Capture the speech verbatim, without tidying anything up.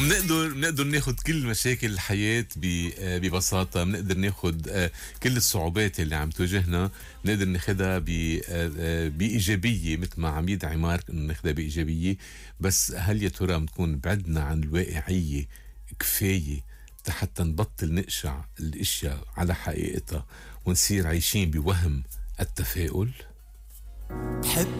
انه بنقدر بنقدر ناخد كل مشاكل الحياه ببساطه، بنقدر ناخد كل الصعوبات اللي عم تواجهنا بنقدر ناخدها بايجابيه، مثل ما عم يدعي مارك انه ناخدها بايجابيه. بس هل يا ترى بنكون بعدنا عن الواقعيه كفايه حتى نبطل نقشع الاشياء على حقيقتها ونصير عايشين بوهم التفاؤل؟ بحب